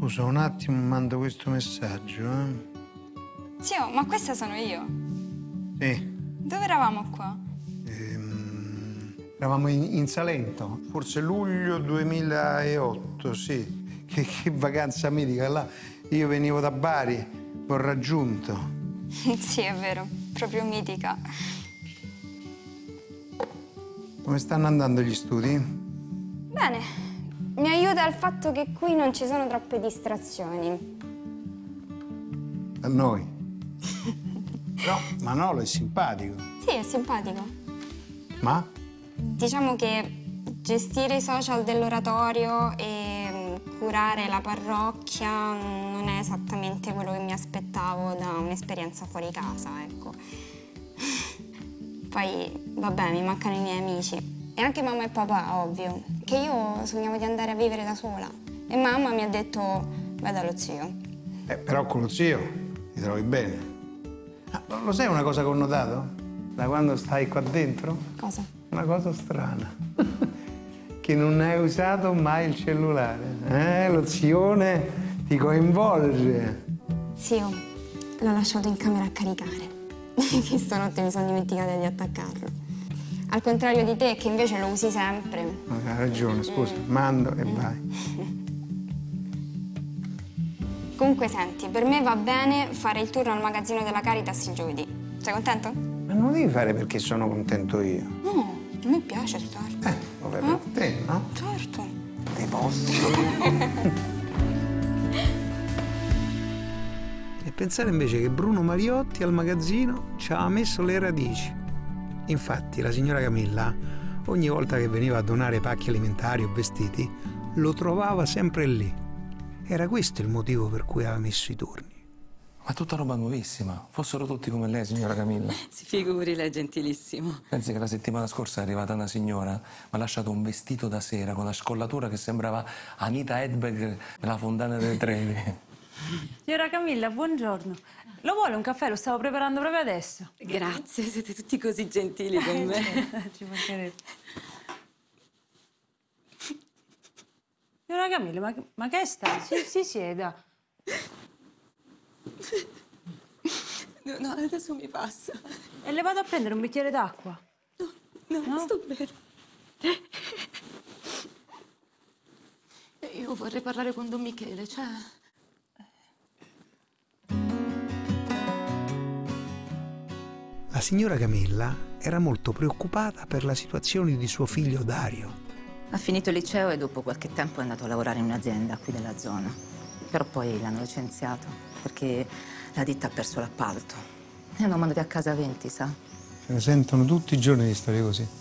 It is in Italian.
Scusa, un attimo, mando questo messaggio, Zio, ma questa sono io. Sì. Dove eravamo qua? Eravamo in Salento, forse luglio 2008, sì. Che vacanza mitica, là. Io venivo da Bari, l'ho raggiunto. Sì, è vero, proprio mitica. Come stanno andando gli studi? Bene, mi aiuta il fatto che qui non ci sono troppe distrazioni. A noi. Però Manolo è simpatico. Sì, è simpatico. Ma? Diciamo che gestire i social dell'oratorio e curare la parrocchia non è esattamente quello che mi aspettavo da un'esperienza fuori casa, ecco. Poi, vabbè, mi mancano i miei amici. E anche mamma e papà, ovvio. Che io sognavo di andare a vivere da sola. E mamma mi ha detto, vai dallo zio. Però con lo zio ti trovi bene. Ah, lo sai una cosa che ho notato? Da quando stai qua dentro? Cosa? Una cosa strana. Che non hai usato mai il cellulare. Lo zione ti coinvolge. Zio, l'ho lasciato in camera a caricare. Che stanotte mi sono dimenticata di attaccarlo. Al contrario di te, che invece lo usi sempre. Hai ragione, scusa. Mando e vai. Comunque, senti, per me va bene fare il turno al magazzino della Caritas il giovedì. Sei contento? Ma non lo devi fare perché sono contento io. No, a me piace starci. Vabbè, per te, no? Certo. Te posso. E pensare invece che Bruno Mariotti al magazzino ci aveva messo le radici. Infatti la signora Camilla, ogni volta che veniva a donare pacchi alimentari o vestiti, lo trovava sempre lì. Era questo il motivo per cui aveva messo i turni. Ma tutta roba nuovissima. Fossero tutti come lei, signora Camilla. Si figuri, lei è gentilissimo. Pensi che la settimana scorsa è arrivata una signora, mi ha lasciato un vestito da sera con la scollatura che sembrava Anita Hedberg nella Fontana delle Trevi. Signora Camilla, buongiorno. Lo vuole un caffè? Lo stavo preparando proprio adesso. Grazie, siete tutti così gentili con me. Ci mancherebbe. Signora Camilla, ma che sta? Si sieda. No, adesso mi passa. E le vado a prendere un bicchiere d'acqua. No, sto bene. Io vorrei parlare con Don Michele, cioè... La signora Camilla era molto preoccupata per la situazione di suo figlio Dario. Ha finito il liceo e dopo qualche tempo è andato a lavorare in un'azienda qui della zona. Però poi l'hanno licenziato perché la ditta ha perso l'appalto. Ne hanno mandati a casa 20, sa? Se ne sentono tutti i giorni di storie così.